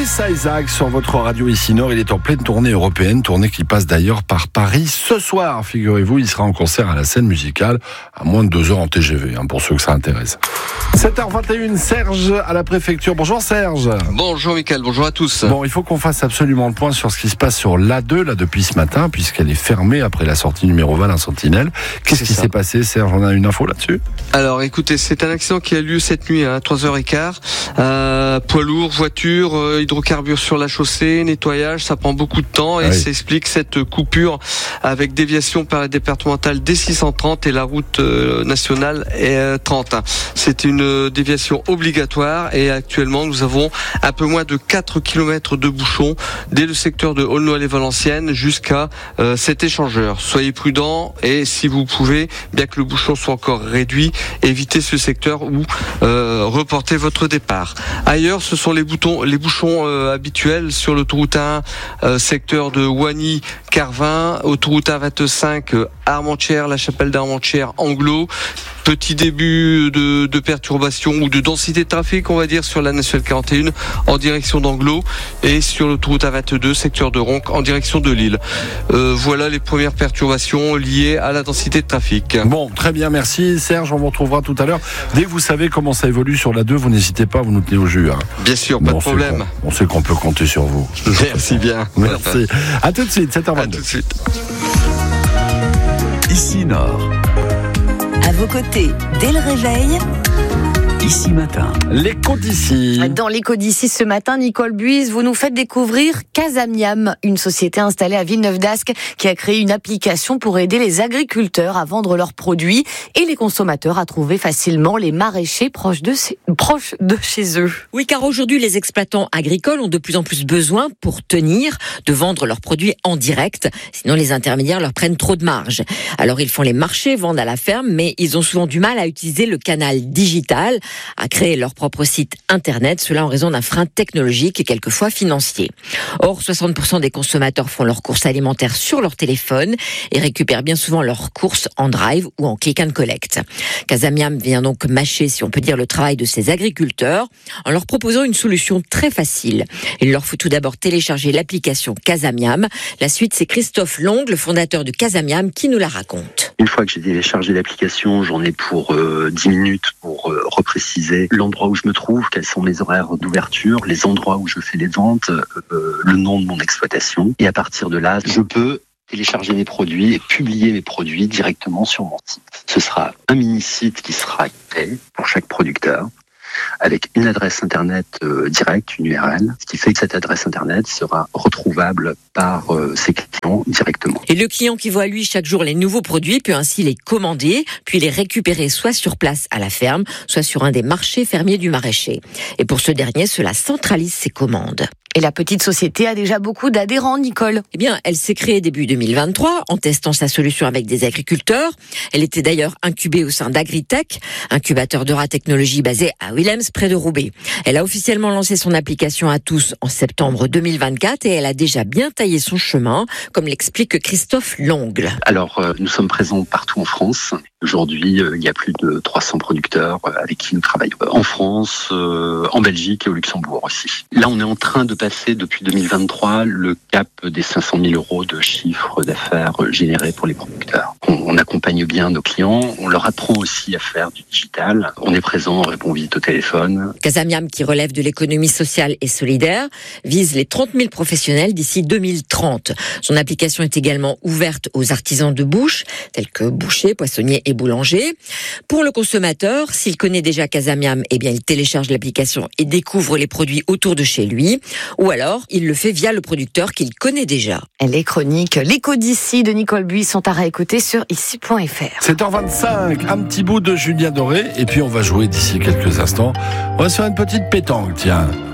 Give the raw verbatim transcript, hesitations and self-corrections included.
Chris Isaak sur votre radio ici Nord. Il est en pleine tournée européenne, tournée qui passe d'ailleurs par Paris ce soir. Figurez-vous, il sera en concert à la Scène Musicale à moins de deux heures en T G V, hein, pour ceux que ça intéresse. sept heures vingt et une, Serge à la préfecture. Bonjour Serge. Bonjour Mickaël, bonjour à tous. Bon, il faut qu'on fasse absolument le point sur ce qui se passe sur l'A deux là depuis ce matin, puisqu'elle est fermée après la sortie numéro vingt d'un Sentinelle. Qu'est-ce qui s'est passé, Serge? On a une info là-dessus? Alors écoutez, c'est un accident qui a lieu cette nuit à trois heures quinze. Euh, poids lourd, voiture, euh, hydrocarbures sur la chaussée, nettoyage, ça prend beaucoup de temps et ah oui. ça explique cette coupure avec déviation par la départementale D six cent trente et la route euh, nationale euh, trente. C'est une euh, déviation obligatoire et actuellement nous avons un peu moins de quatre kilomètres de bouchons dès le secteur de Aulnoy-les-Valenciennes jusqu'à euh, cet échangeur. Soyez prudents et si vous pouvez, bien que le bouchon soit encore réduit, évitez ce secteur ou euh, reportez votre départ. Ailleurs, ce sont les boutons, les bouchons euh, habituels sur l'autoroute un, euh, secteur de Wany, Carvin, autoroute un vingt-cinq, euh, Armentières, la chapelle d'Armentières, Anglo. Petit début de, de perturbation ou de densité de trafic, on va dire, sur la nationale quarante et un en direction d'Anglo et sur l'autoroute A vingt-deux, secteur de Ronc, en direction de Lille. Euh, voilà les premières perturbations liées à la densité de trafic. Bon, très bien, merci Serge, on vous retrouvera tout à l'heure. Dès que vous savez comment ça évolue sur l'A deux, vous n'hésitez pas, vous nous tenez au jus. Hein. Bien sûr, bon, pas de problème. On sait qu'on peut compter sur vous. Merci bien. Merci. À tout de suite, sept heures vingt-deux. À tout de suite. Ici Nord. À vos côtés, dès le réveil, Ici Matin. L'écho d'ici. Dans l'écho d'ici ce matin, Nicole Buise, vous nous faites découvrir Casamiam, une société installée à Villeneuve-d'Ascq qui a créé une application pour aider les agriculteurs à vendre leurs produits et les consommateurs à trouver facilement les maraîchers proches de, proches de chez eux. Oui, car aujourd'hui, les exploitants agricoles ont de plus en plus besoin, pour tenir, de vendre leurs produits en direct. Sinon, les intermédiaires leur prennent trop de marge. Alors, ils font les marchés, vendent à la ferme, mais ils ont souvent du mal à utiliser le canal digital, à créer leur propre site internet, cela en raison d'un frein technologique et quelquefois financier. Or, soixante pour cent des consommateurs font leurs courses alimentaires sur leur téléphone et récupèrent bien souvent leurs courses en drive ou en click and collect. Casamiam vient donc mâcher, si on peut dire, le travail de ces agriculteurs en leur proposant une solution très facile. Il leur faut tout d'abord télécharger l'application Casamiam. La suite, c'est Christophe Long, le fondateur de Casamiam, qui nous la raconte. Une fois que j'ai téléchargé l'application, j'en ai pour euh, dix minutes pour euh, repréciser l'endroit où je me trouve, quels sont mes horaires d'ouverture, les endroits où je fais les ventes, euh, le nom de mon exploitation. Et à partir de là, je peux télécharger mes produits et publier mes produits directement sur mon site. Ce sera un mini-site qui sera créé pour chaque producteur, avec une adresse internet euh, directe, une U R L, ce qui fait que cette adresse internet sera retrouvable par euh, ses clients directement. Et le client qui voit lui chaque jour les nouveaux produits peut ainsi les commander, puis les récupérer soit sur place à la ferme, soit sur un des marchés fermiers du maraîcher. Et pour ce dernier, cela centralise ses commandes. Et la petite société a déjà beaucoup d'adhérents, Nicole. Eh bien, elle s'est créée début deux mille vingt-trois en testant sa solution avec des agriculteurs. Elle était d'ailleurs incubée au sein d'Agritech, incubateur d'Eura Technologies basé à Willems, près de Roubaix. Elle a officiellement lancé son application à tous en septembre deux mille vingt-quatre et elle a déjà bien taillé son chemin, comme l'explique Christophe Longle. Alors, euh, nous sommes présents partout en France. Aujourd'hui, euh, il y a plus de trois cents producteurs euh, avec qui nous travaillons. Euh, en France, euh, en Belgique et au Luxembourg aussi. Là, on est en train de passer depuis deux mille vingt-trois le cap des cinq cent mille euros de chiffre d'affaires généré pour les producteurs. On, on accompagne bien nos clients, on leur apprend aussi à faire du digital. On est présent, on répond vite au téléphone. Casamiam, qui relève de l'économie sociale et solidaire, vise les trente mille professionnels d'ici deux mille trente. Son application est également ouverte aux artisans de bouche, tels que bouchers, poissonniers et boulangers. Pour le consommateur, s'il connaît déjà Casamiam, eh bien, il télécharge l'application et découvre les produits autour de chez lui. Ou alors, il le fait via le producteur qu'il connaît déjà. Les chroniques L'écho d'ici de Nicole Buise sont à réécouter sur ici point f r. sept heures vingt-cinq, un petit bout de Julien Doré, et puis on va jouer d'ici quelques instants. On va se faire une petite pétanque, tiens.